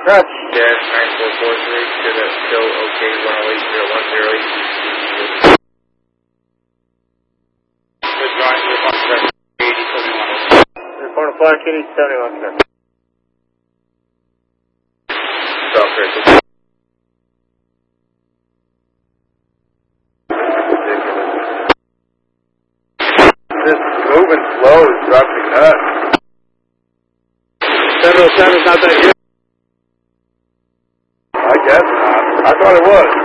Roger. Dash 9443, should show okay 1080108. Good drawing, we're on track 8071. Report to Flight 8071, sir. Stop correctly. This moving slow is driving me nuts. 707 is not that good. I guess not. I thought it was.